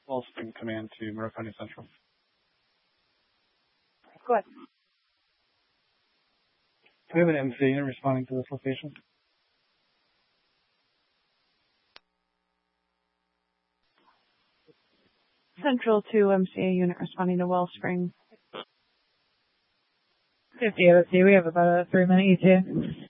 Wellspring Command to Marconi Central. Go ahead. Do we have an MC unit responding to this location? Central 2 MCA unit responding to Wellspring. 50 OC, we have about a 3-minute ETA.